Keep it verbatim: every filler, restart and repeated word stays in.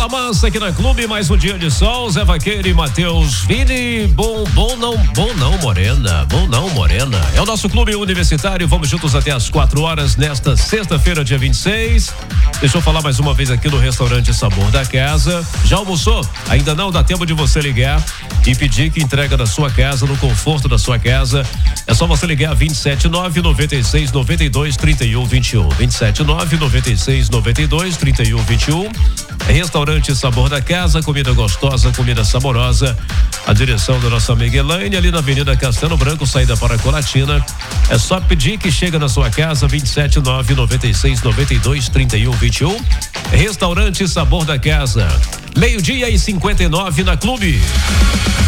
Bola massa aqui na Clube, mais um dia de sol. Zé Vaqueiro e Matheus Vini. Bom, bom não, bom não, Morena. Bom não, Morena. É o nosso clube universitário. Vamos juntos até as quatro horas nesta sexta-feira, dia vinte e seis. Deixa eu falar mais uma vez aqui no restaurante Sabor da Casa. Já almoçou? Ainda não? Dá tempo de você ligar e pedir que entrega na sua casa, no conforto da sua casa. É só você ligar vinte e sete nove, noventa e seis, noventa e dois, trinta e um, vinte e um. vinte e sete nove, noventa e seis, noventa e dois, trinta e um, vinte e um. Restaurante Sabor da Casa, comida gostosa, comida saborosa. A direção da nossa amiga Elaine, ali na Avenida Castelo Branco, saída para Colatina. É só pedir que chega na sua casa, vinte e sete nove, noventa e seis, noventa e dois, trinta e um, vinte e um. Restaurante Sabor da Casa. Meio-dia e cinquenta e nove na Clube.